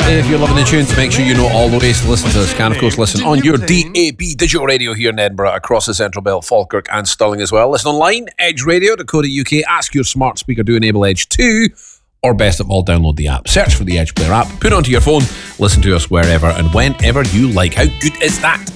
If you're loving the tunes, make sure you know all the ways to listen to us. Can, of course, listen on your DAB digital radio here in Edinburgh, across the Central Belt, Falkirk and Stirling as well. Listen online, edgeradio.co.uk. Ask your smart speaker to enable Edge 2, or best of all, download the app. Search for the Edge Player app, put it onto your phone, listen to us wherever and whenever you like. How good is that?